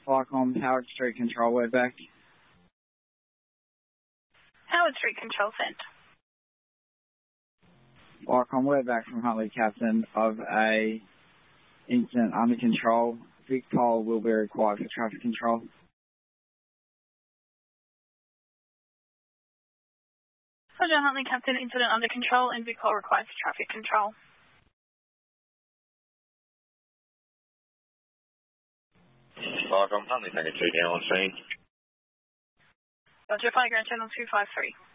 Flycom, Howard Street Control, word back. Howard Street Control sent. Flycom, word back from Huntley Captain of a incident under control. Vic Toll will be required for traffic control. Roger, Huntley Captain, incident under control and Vic Toll required for traffic control. Flycom, Huntley Tango 2 down on scene. Roger, Fire Ground Channel 253.